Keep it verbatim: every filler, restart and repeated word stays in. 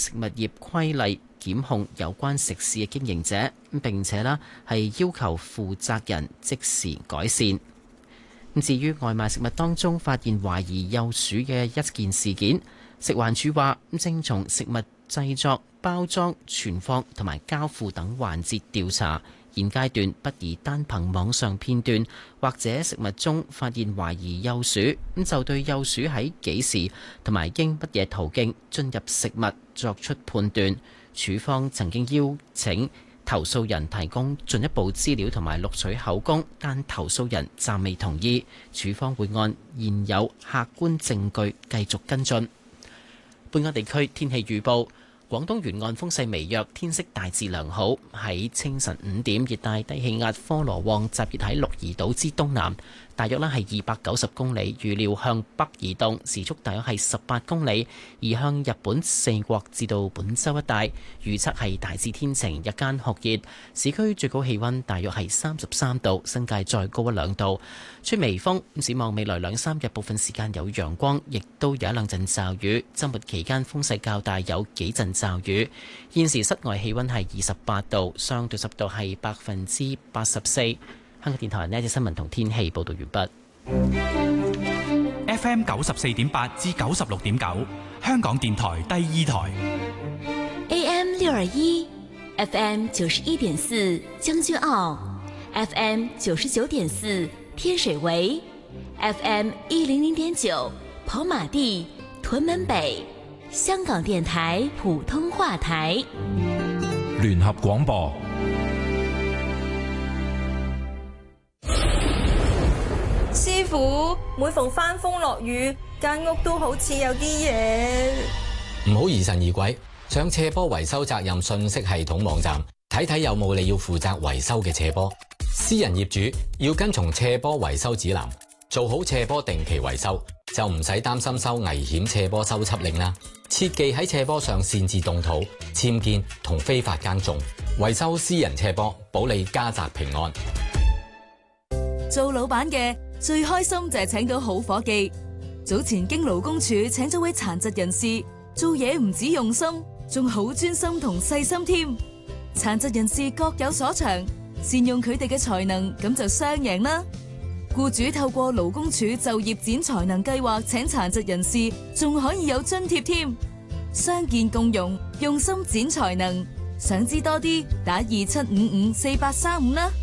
食物業規例檢控有關食肆嘅經營者，並且啦係要求負責人即時改善。至於外賣食物當中發現懷疑幼鼠嘅一件事件，食環署話正從食物製作、包裝、存放同埋交付等環節調查，現階段不宜單憑網上片段或者食物中發現懷疑幼鼠，咁就對幼鼠喺幾時同埋經乜嘢途徑進入食物作出判斷。署方曾經邀請投訴人提供進一步資料同埋錄取口供，但投訴人暫未同意。署方會按現有客觀證據繼續跟進。本港地區天氣預報。廣東沿岸風勢微弱，天色大致良好。喺清晨五點，熱帶低氣壓科羅旺集結喺鹿兒島之東南，大約咧係二百九十公里，預料向北移動，時速大約係十八公里，移向日本四國至到本州一帶。預測係大致天晴，日間酷熱，市區最高氣溫大約係三十三度，新界再高一兩度。吹微風，展望未來兩三日部分時間有陽光，亦都有一兩陣驟雨。週末期間風勢較大，有幾陣驟雨。現時室外氣溫係二十八度，相對濕度係百分之八十四。香港電台呢一節新聞同天氣報道完畢。 F M 九十四點八至九十六點九，香港電台第二台。 A M 六二一，F M 九十一點四將軍澳 ，F M 九十九點四天水圍 ，F M 一零零點九跑馬地屯門北。香港電台普通話台， 聯合廣播。 師傅，每逢翻風落雨，間屋都好似有啲嘢。 唔好疑神疑鬼，上斜坡維修責任信息系統網站睇睇有冇你要負責維修嘅斜坡。私人業主要跟從斜坡維修指南，做好斜坡定期維修，就唔使擔心收危險斜坡修葺令啦。切忌喺斜坡上擅自動土、僭建同非法耕種，維修私人斜坡，保你家宅平安。 做老闆嘅最開心就係請到好伙計。早前經勞工處請咗位殘疾人士，做嘢唔止用心，仲好專心同細心添。殘疾人士各有所長，善用佢哋嘅才能，咁就雙贏啦。僱主透過勞工處就業展才能計劃請殘疾人士，仲可以有津貼添。傷健共融，用心展才能。想知多啲，打二七五五四八三五啦。